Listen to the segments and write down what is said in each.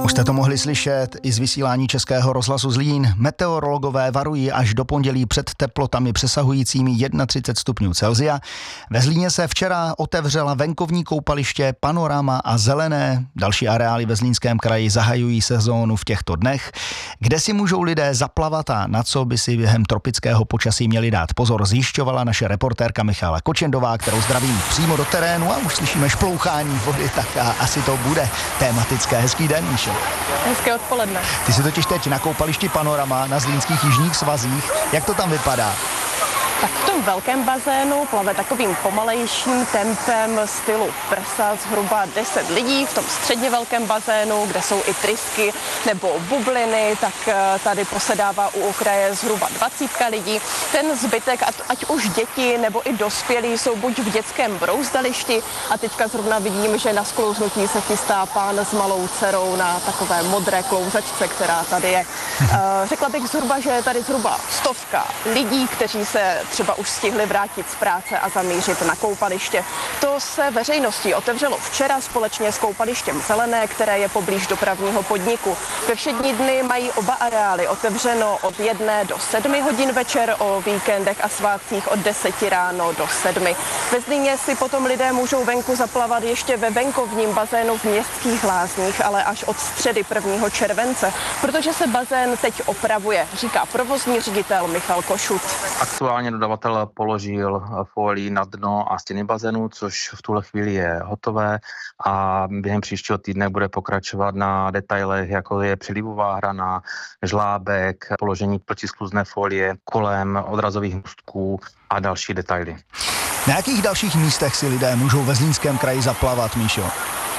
Už jste to mohli slyšet i z vysílání Českého rozhlasu Zlín. Meteorologové varují až do pondělí před teplotami přesahujícími 31 stupňů Celsia. Ve Zlíně se včera otevřela venkovní koupaliště Panorama a Zelené. Další areály ve Zlínském kraji zahajují sezónu v těchto dnech, kde si můžou lidé zaplavat a na co by si během tropického počasí měli dát pozor, zjišťovala naše reportérka Michala Kočendová, kterou zdravím přímo do terénu, a už slyšíme šplouchání vody, tak a asi to bude tematické. Hezký den, Míšo. Hezké odpoledne. Ty jsi totiž teď na koupališti Panorama na zlínských jižních svazích. Jak to tam vypadá? Tak v tom velkém bazénu plave takovým pomalejším tempem stylu prsa zhruba 10 lidí. V tom středně velkém bazénu, kde jsou i trysky nebo bubliny, tak tady posedává u okraje zhruba 20 lidí. Ten zbytek, ať už děti nebo i dospělí, jsou buď v dětském brouzdališti, a teďka zrovna vidím, že na sklouznutí se chystá pán s malou dcerou na takové modré klouzačce, která tady je. Řekla bych zhruba, že je tady zhruba 100 lidí, kteří se třeba už stihli vrátit z práce a zamířit na koupaliště. To se veřejnosti otevřelo včera společně s koupalištěm Zelené, které je poblíž dopravního podniku. Ve všední dny mají oba areály otevřeno od 1 do 7 hodin večer, o víkendech a svátcích od 10 ráno do 7. Ve Zlíně si potom lidé můžou venku zaplavat ještě ve venkovním bazénu v Městských Lázních, ale až od středy 1. července, protože se bazén teď opravuje, říká provozní ředitel Michal Košut. Aktuálně dodavatel položil folii na dno a stěny bazénu, což v tuhle chvíli je hotové, a během příštího týdne bude pokračovat na detailech, jako je přilivová hrana, žlábek, položení protiskluzné folie kolem odrazových můstků a další detaily. Na jakých dalších místech si lidé můžou ve Zlínském kraji zaplavat, Míšo?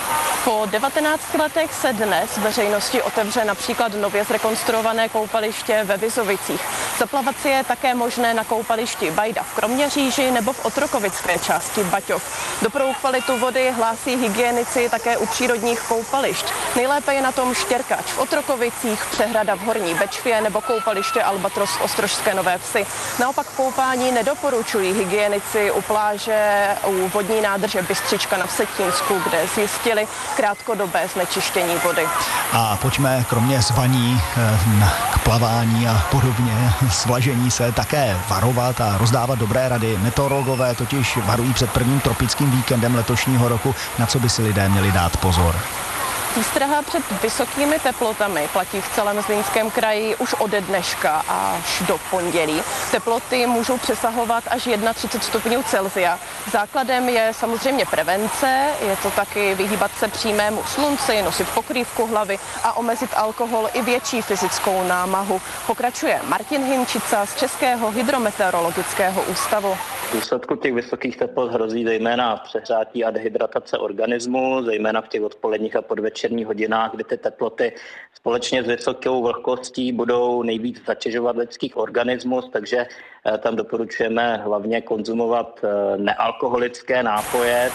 Po 19 letech se dnes veřejnosti otevře například nově zrekonstruované koupaliště ve Vizovicích. Zaplavat si je také možné na koupališti Bajda v Kroměříži nebo v otrokovické části Baťov. Dobrou kvalitu vody hlásí hygienici také u přírodních koupališť. Nejlépe je na tom Štěrkač v Otrokovicích, Přehrada v Horní Bečvě nebo koupaliště Albatros v Ostrožské Nové Vsi. Naopak koupání nedoporučují hygienici u pláže u vodní nádrže Bystřička na Vsetínsku, kde zjistili krátkodobé znečištění vody. A pojďme kromě zvaní k plavání a podobně, svlažení se, také varovat a rozdávat dobré rady. Meteorologové totiž varují před prvním tropickým víkendem letošního roku, na co by si lidé měli dát pozor. Výstraha před vysokými teplotami platí v celém Zlínském kraji už ode dneška až do pondělí. Teploty můžou přesahovat až 31 stupňů Celsia. Základem je samozřejmě prevence, je to taky vyhýbat se přímému slunci, nosit pokrývku hlavy a omezit alkohol i větší fyzickou námahu. Pokračuje Martin Hynčica z Českého hydrometeorologického ústavu. V důsledku těch vysokých teplot hrozí zejména přehřátí a dehydratace organismu, zejména v těch odpoledních a podvečerních hodinách, kdy ty teploty společně s vysokou vlhkostí budou nejvíc zatěžovat lidský organismus, takže tam doporučujeme hlavně konzumovat nealkoholické nápoje.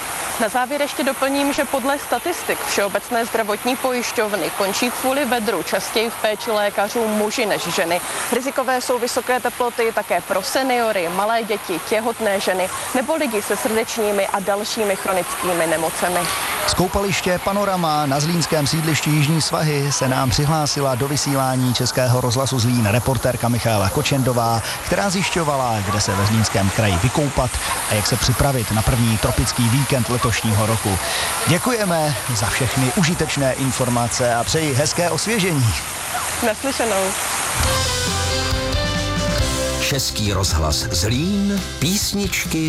Na závěr ještě doplním, že podle statistik Všeobecné zdravotní pojišťovny končí kvůli vedru častěji v péči lékařů muži než ženy. Rizikové jsou vysoké teploty také pro seniory, malé děti, těhotné ženy nebo lidi se srdečními a dalšími chronickými nemocemi. Z koupaliště Panorama na zlínském sídlišti Jižní svahy se nám přihlásila do vysílání Českého rozhlasu Zlín reportérka Michala Kočendová, která zjišťovala, kde se ve Zlínském kraji vykoupat a jak se připravit na první tropický víkend letošního roku. Děkujeme za všechny užitečné informace a přeji hezké osvěžení. Naslyšenou. Český rozhlas Zlín, písničky